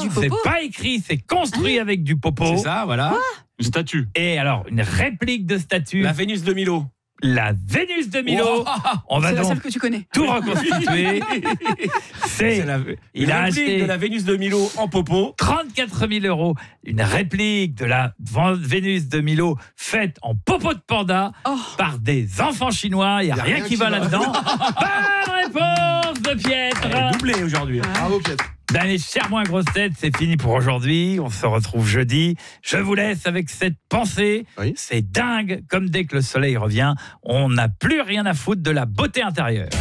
du C'est popo. pas écrit, c'est construit avec du popo. C'est ça, voilà. Une statue. Et alors, une réplique de statue, La Vénus de Milo. la Vénus de Milo. Oh, On va C'est la donc seule que tu connais. tout reconstituer. C'est la il a réplique acheté de la Vénus de Milo en popo. 34 000 €, une réplique de la Vénus de Milo faite en popo de panda Oh. par des enfants chinois. Il n'y a rien qui va là-dedans. Bonne réponse de Pietre. Doublé aujourd'hui. Bravo, Pietre. Allez, chers moins grosses têtes, c'est fini pour aujourd'hui. On se retrouve jeudi. Je vous laisse avec cette pensée. Oui. C'est dingue, comme dès que le soleil revient, on n'a plus rien à foutre de la beauté intérieure.